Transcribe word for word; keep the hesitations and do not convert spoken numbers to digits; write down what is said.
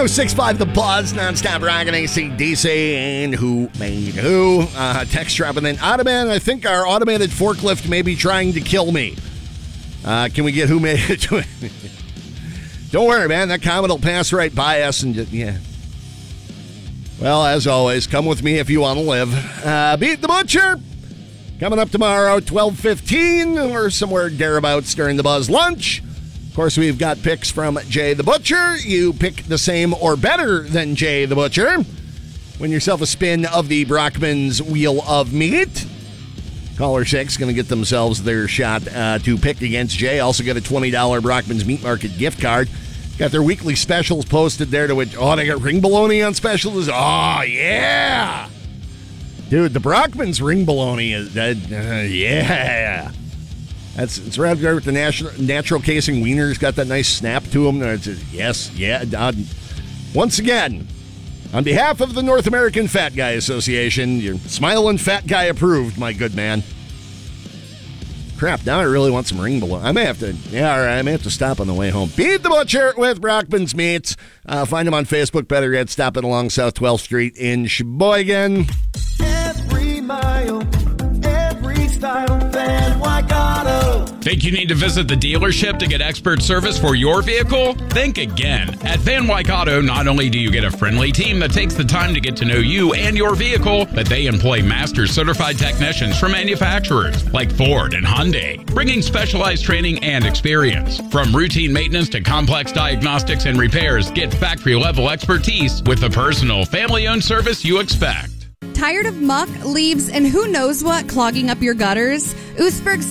oh six five The Buzz, nonstop rocking A C D C, and who made who? Uh, text dropping in. Automan, I think our automated forklift may be trying to kill me. Uh, can we get who made it? Don't worry, man. That comment will pass right by us and just, yeah. Well, as always, come with me if you want to live. Uh, Beat the Butcher. Coming up tomorrow, twelve fifteen, or somewhere thereabouts during the Buzz lunch. Of course, we've got picks from Jay the Butcher. You pick the same or better than Jay the Butcher. Win yourself a spin of the Brockman's Wheel of Meat. Caller six going to get themselves their shot uh, to pick against Jay. Also get a twenty dollars Brockman's Meat Market gift card. Got their weekly specials posted there to which, oh, they got ring bologna on specials. Oh, yeah. Dude, the Brockman's ring bologna is, uh, uh, yeah. That's it's right there with the natural, natural casing wieners. Got that nice snap to them. It's just, yes, yeah. Uh, once again, on behalf of the North American Fat Guy Association, you're smiling fat guy approved, my good man. Crap, now I really want some ring bologna. I may have to, yeah, all right, I may have to stop on the way home. Beat the Butcher with Brockman's Meats. Uh, find him on Facebook. Better yet, stop it along South twelfth Street in Sheboygan. Every mile, every style, Van Wyck Auto. Think you need to visit the dealership to get expert service for your vehicle? Think again. At Van Wyck Auto, not only do you get a friendly team that takes the time to get to know you and your vehicle, but they employ master certified technicians from manufacturers like Ford and Hyundai, bringing specialized training and experience. From routine maintenance to complex diagnostics and repairs, get factory-level expertise with the personal, family-owned service you expect. Tired of muck, leaves, and who knows what clogging up your gutters? Oostburg